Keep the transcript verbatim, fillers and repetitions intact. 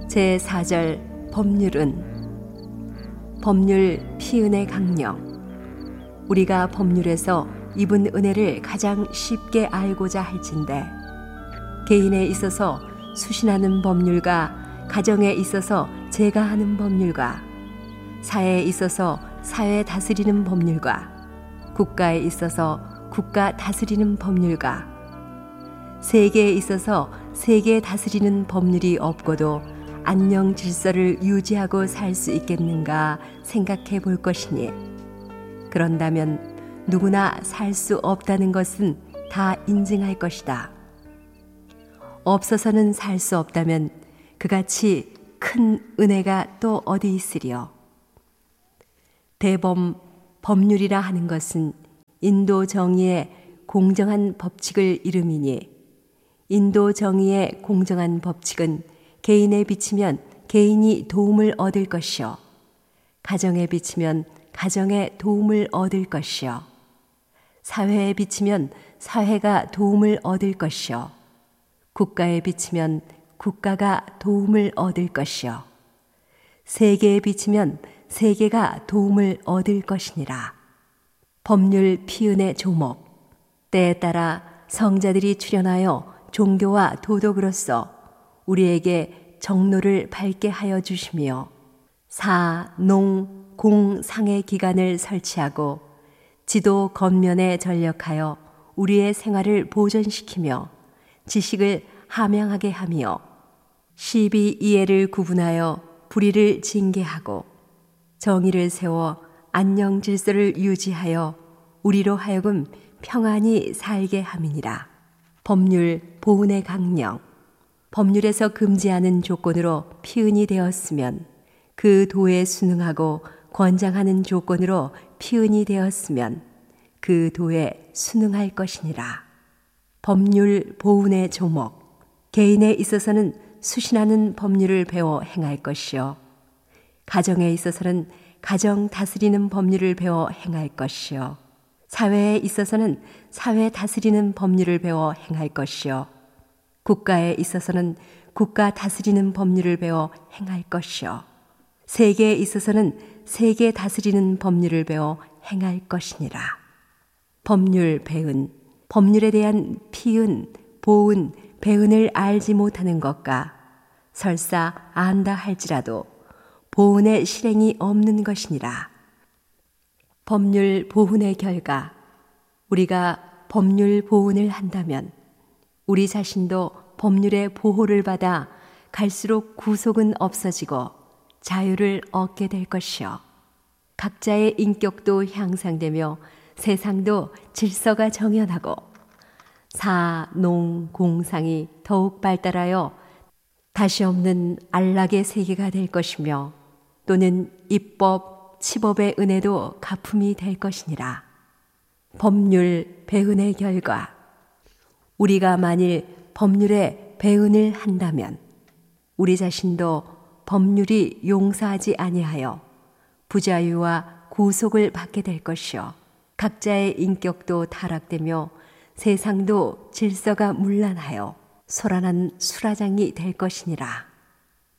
제사 절 법률은 법률 피은의 강령. 우리가 법률에서 입은 은혜를 가장 쉽게 알고자 할진대 개인에 있어서 수신하는 법률과 가정에 있어서 제가하는 법률과 사회에 있어서 사회 다스리는 법률과 국가에 있어서 국가 다스리는 법률과 세계에 있어서 세계 다스리는 법률이 없고도 안녕 질서를 유지하고 살 수 있겠는가 생각해 볼 것이니, 그런다면 누구나 살 수 없다는 것은 다 인증할 것이다. 없어서는 살 수 없다면 그같이 큰 은혜가 또 어디 있으리요. 대범 법률이라 하는 것은 인도 정의의 공정한 법칙을 이름이니, 인도 정의의 공정한 법칙은 개인에 비치면 개인이 도움을 얻을 것이요, 가정에 비치면 가정에 도움을 얻을 것이요, 사회에 비치면 사회가 도움을 얻을 것이요, 국가에 비치면 국가가 도움을 얻을 것이요, 세계에 비치면 세계가 도움을 얻을 것이니라. 법률 피은의 조목. 때에 따라 성자들이 출현하여 종교와 도덕으로서 우리에게 정로를 밝게 하여 주시며, 사, 농, 공, 상의 기관을 설치하고 지도 겉면에 전력하여 우리의 생활을 보존시키며 지식을 함양하게 하며 시비 이해를 구분하여 불의를 징계하고 정의를 세워 안녕 질서를 유지하여 우리로 하여금 평안히 살게 함이니라. 법률 보훈의 강령. 법률에서 금지하는 조건으로 피은이 되었으면, 그 도에 순응하고 권장하는 조건으로 피은이 되었으면 그 도에 순응할 것이니라. 법률 보훈의 조목. 개인에 있어서는 수신하는 법률을 배워 행할 것이요, 가정에 있어서는 가정 다스리는 법률을 배워 행할 것이요, 사회에 있어서는 사회 다스리는 법률을 배워 행할 것이요, 국가에 있어서는 국가 다스리는 법률을 배워 행할 것이요, 세계에 있어서는 세계 다스리는 법률을 배워 행할 것이니라. 법률 배은. 법률에 대한 피은, 보은, 배은을 알지 못하는 것과 설사 안다 할지라도 보은의 실행이 없는 것이니라. 법률 보훈의 결과. 우리가 법률 보훈을 한다면 우리 자신도 법률의 보호를 받아 갈수록 구속은 없어지고 자유를 얻게 될 것이요, 각자의 인격도 향상되며 세상도 질서가 정연하고 사, 농, 공상이 더욱 발달하여 다시 없는 안락의 세계가 될 것이며, 또는 입법, 치법의 은혜도 가품이 될 것이니라. 법률 배은의 결과. 우리가 만일 법률에 배은을 한다면 우리 자신도 법률이 용서하지 아니하여 부자유와 구속을 받게 될 것이요, 각자의 인격도 타락되며 세상도 질서가 문란하여 소란한 수라장이 될 것이니라.